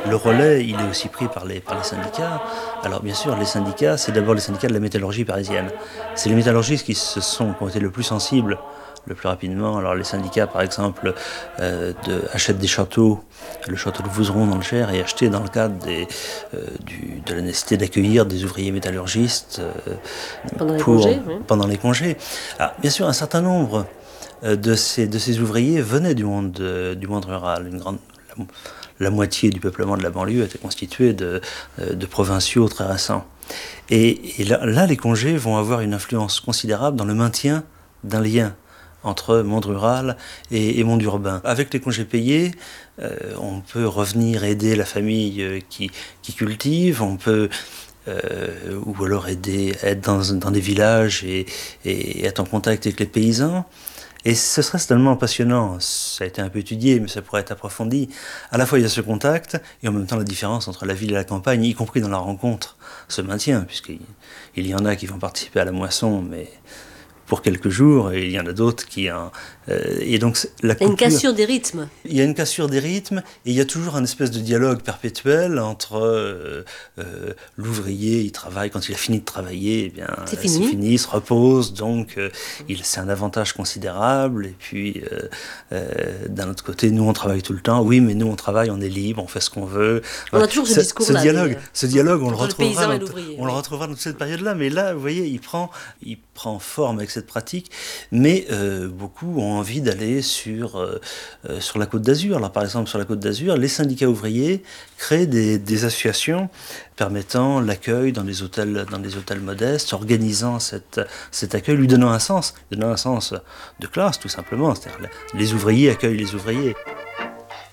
Le relais, il est aussi pris par les syndicats. Alors bien sûr, les syndicats, c'est d'abord les syndicats de la métallurgie parisienne. C'est les métallurgistes qui ont été le plus sensibles le plus rapidement. Alors les syndicats, par exemple, achètent des châteaux, le château de Vouzeron dans le Cher est acheté dans le cadre de la nécessité d'accueillir des ouvriers métallurgistes pendant les congés. Alors, bien sûr, un certain nombre de ces ouvriers venaient du monde rural. La moitié du peuplement de la banlieue était constituée de provinciaux très récents. Et là, les congés vont avoir une influence considérable dans le maintien d'un lien entre monde rural et monde urbain. Avec les congés payés, on peut revenir aider la famille qui cultive, on peut ou alors être dans des villages et être en contact avec les paysans. Et ce serait tellement passionnant, ça a été un peu étudié, mais ça pourrait être approfondi. À la fois, il y a ce contact, et en même temps, la différence entre la ville et la campagne, y compris dans la rencontre, se maintient, puisqu'il y en a qui vont participer à la moisson, mais pour quelques jours, et il y en a d'autres qui... et donc, la culture, une cassure des rythmes. Il y a une cassure des rythmes, et il y a toujours un espèce de dialogue perpétuel entre l'ouvrier, il travaille, quand il a fini de travailler, eh bien, c'est fini, il se repose, donc c'est un avantage considérable, et puis d'un autre côté, nous on travaille tout le temps, oui, mais nous on travaille, on est libre, on fait ce qu'on veut. On a toujours ce discours-là. Ce dialogue, on le retrouvera dans toute cette période-là, mais là, vous voyez, il prend forme avec cette pratique, mais beaucoup ont envie d'aller sur la Côte d'Azur. Alors, par exemple, sur la Côte d'Azur, les syndicats ouvriers créent des associations permettant l'accueil dans des hôtels modestes, organisant cet accueil, lui donnant un sens de classe, tout simplement. C'est-à-dire, les ouvriers accueillent les ouvriers.